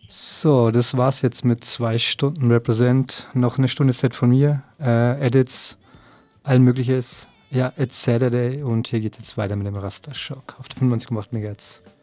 So, das war's jetzt mit 2 Stunden Represent. Noch eine Stunde Set von mir. Edits, all mögliches. Ja, it's Saturday und hier geht es jetzt weiter mit dem Rasterschock auf der 95,8 MHz.